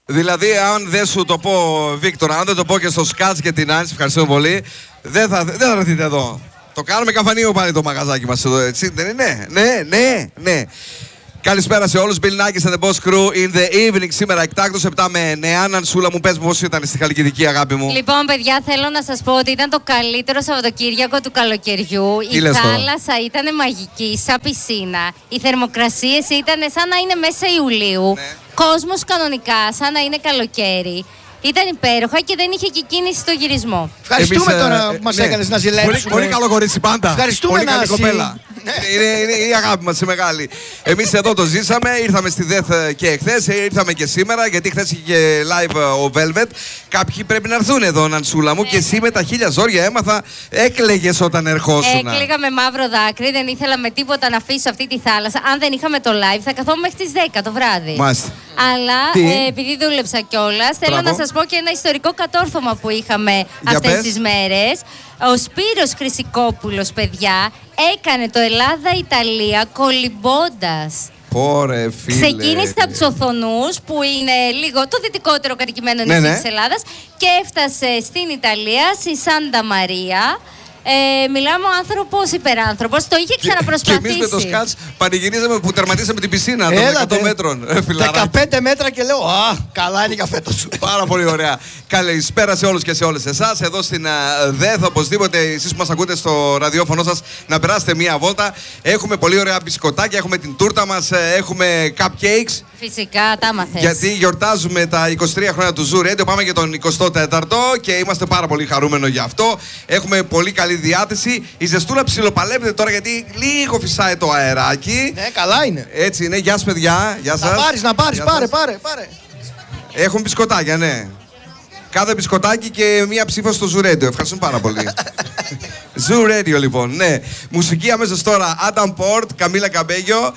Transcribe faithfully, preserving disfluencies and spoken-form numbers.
Δηλαδή, αν δεν σου το πω, Βίκτορα, αν δεν το πω και στο Σκάτς και την Άνση, ευχαριστούμε πολύ, δεν θα, δεν θα έρθετε εδώ. Το κάνουμε καφανείο πάλι το μαγαζάκι μας εδώ, έτσι, δεν είναι? Ναι, ναι, ναι. Καλησπέρα σε όλους. Bill Nackis and the Boss Crew in the evening. Σήμερα εκτάκτως επτά με εννέα. Νανσούλα μου, πες μου πώς ήταν στη Χαλκιδική, αγάπη μου. Λοιπόν, παιδιά, θέλω να σας πω ότι ήταν το καλύτερο Σαββατοκύριακο του καλοκαιριού. Τι η λες τώρα? θάλασσα ήταν μαγική, σαν πισίνα. Οι θερμοκρασίες ήταν σαν να είναι μέσα Ιουλίου. Ναι. Κόσμος κανονικά, σαν να είναι καλοκαίρι. Ήταν υπέροχα και δεν είχε και κίνηση στο γυρισμό. Ευχαριστούμε Εμείς, τώρα ε, που μας ναι. έκανες να ζηλέψουμε. Πολύ, πολύ καλό κορίτσι πάντα. Ευχαριστούμε, πολύ καλή Νάση. κοπέλα. είναι, είναι η αγάπη μας η μεγάλη. Εμείς εδώ το ζήσαμε, ήρθαμε στη ΔΕΘ και εχθές, ήρθαμε και σήμερα, γιατί χθες είχε και live ο Velvet. Κάποιοι πρέπει να έρθουν εδώ, Νανσούλα μου, Ναι. και εσύ με τα χίλια ζόρια έμαθα, έκλαιγες όταν ερχόσουν. Έκλαιγα με μαύρο δάκρυ, δεν ήθελα με τίποτα να αφήσω αυτή τη θάλασσα. Αν δεν είχαμε το live, θα καθόμουν μέχρι τις δέκα το βράδυ. Μάλιστα. Αλλά Τι? ε, επειδή δούλεψα κιόλα, θέλω Μπράβο. να σας πω και ένα ιστορικό κατόρθωμα που είχαμε Για αυτές πες. τις μέρες. Ο Σπύρος Χρυσικόπουλος, παιδιά, έκανε το Ελλάδα-Ιταλία κολυμπώντας. Πόρε, φίλε. Ξεκίνησε από τους Οθονούς, που είναι λίγο το δυτικότερο κατοικημένο Ναι, νησί ναι. της Ελλάδας, και έφτασε στην Ιταλία, στη Σάντα Μαρία. Ε, μιλάμε ο άνθρωπος υπεράνθρωπος, το είχε Και ξαναπροσπαθήσει. εμείς με το Σκάτς πανηγυρίζαμε που τερματίσαμε την πισίνα των Έλατε. εκατό μέτρων. Ε, φιλαράκι. δεκαπέντε μέτρα και λέω, α, καλά είναι η καφέτο σου. Πάρα πολύ ωραία. Καλησπέρα σε όλους και σε όλες εσάς. Εδώ στην uh, ΔΕΘ, οπωσδήποτε εσείς που μας ακούτε στο ραδιόφωνο σας, να περάσετε μία βόλτα. Έχουμε πολύ ωραία μπισκοτάκια, έχουμε την τούρτα μας, έχουμε cupcakes. Φυσικά, τα μαθες. Γιατί γιορτάζουμε τα είκοσι τρία χρόνια του Zoo Radio, πάμε για τον εικοστό τέταρτο και είμαστε πάρα πολύ χαρούμενοι γι' αυτό. Έχουμε πολύ καλή διάθεση. Η ζεστούλα ψιλοπαλεύεται τώρα γιατί λίγο φυσάει το αεράκι. Ναι, καλά είναι. Έτσι είναι. Γεια σας, παιδιά. Γεια σας. Να πάρεις, να πάρεις, Γεια πάρε, σας. πάρε, πάρε. Έχουν μπισκοτάκια, ναι. Κάθε μπισκοτάκι και μία ψήφο στο Zoo Radio. Ευχαριστούμε πάρα πολύ. Zoo Radio, λοιπόν, ναι. Μουσική αμέσως τώρα. Adam Port, Καμίλα Καμπέγιο.